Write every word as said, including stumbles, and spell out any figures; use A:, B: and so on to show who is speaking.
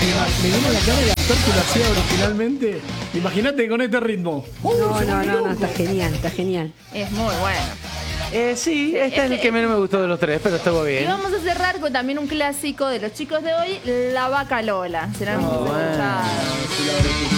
A: Me viene a la cara el actor que lo hacía originalmente. Imagínate con este ritmo.
B: No, no, no, no, está genial, está genial.
C: Es muy bueno.
D: Eh, sí, este es el que menos me gustó de los tres, pero estuvo
C: Y
D: bien.
C: vamos a cerrar con también un clásico de los chicos de hoy, La Vaca Lola. ¿Serán
D: Oh, bueno.
C: escuchados?